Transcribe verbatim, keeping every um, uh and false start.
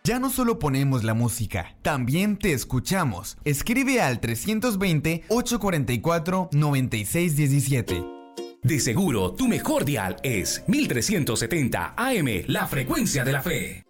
Ya no solo ponemos la música, también te escuchamos. Escribe al trescientos veinte, ochocientos cuarenta y cuatro, noventa y seis diecisiete. De seguro, tu mejor dial es mil trescientos setenta A M, la frecuencia de la fe.